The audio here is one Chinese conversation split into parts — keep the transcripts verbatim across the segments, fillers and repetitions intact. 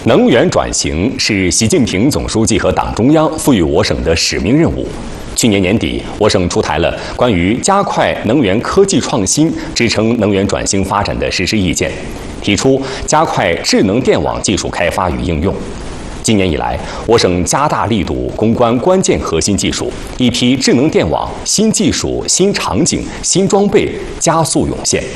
能源转型是习近平总书记和党中央赋予我省的使命任务。去年年底，我省出台了关于加快能源科技创新、支撑能源转型发展的实施意见，提出加快智能电网技术开发与应用。今年以来，我省加大力度攻关关键核心技术，一批智能电网新技术、新场景、新装备加速涌现。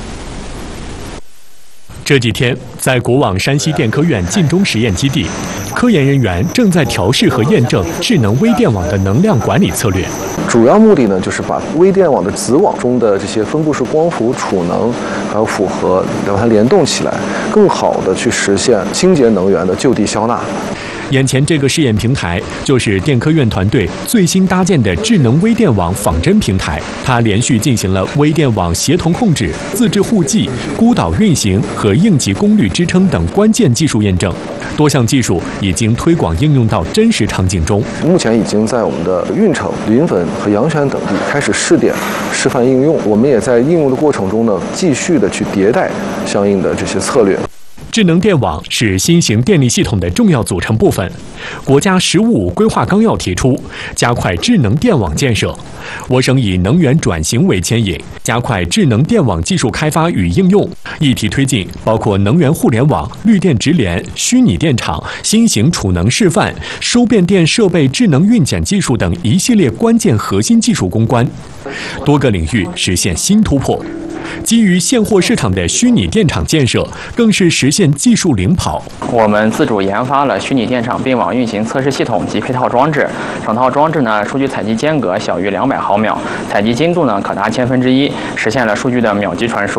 这几天，在国网山西电科院晋中实验基地，科研人员正在调试和验证智能微电网的能量管理策略。 主要目的呢，就是把微电网的子网中的这些分布式光伏储能还有负荷，让它联动起来，更好的去实现清洁能源的就地消纳。 眼前这个试验平台就是电科院团队最新搭建的智能微电网仿真平台，它连续进行了微电网协同控制、自制互记、孤岛运行和应急功率支撑等关键技术验证，多项技术已经推广应用到真实场景中。 目前已经在我们的运城、临汾和阳泉等地开始试点、示范应用，我们也在应用的过程中呢，继续的去迭代相应的这些策略。 智能电网是新型电力系统的重要组成部分。国家“十五五”规划纲要提出，加快智能电网建设。我省以能源转型为牵引，加快智能电网技术开发与应用，一体推进包括能源互联网、绿电直联、虚拟电厂、新型储能示范、收变电设备智能运检技术等一系列关键核心技术攻关，多个领域实现新突破。基于现货市场的虚拟电厂建设，更是实现技术领跑。 我们自主研发了虚拟电厂并网运行测试系统及配套装置，整套装置呢，数据采集间隔小于两百毫秒，采集精度呢可达千分之一，实现了数据的秒级传输。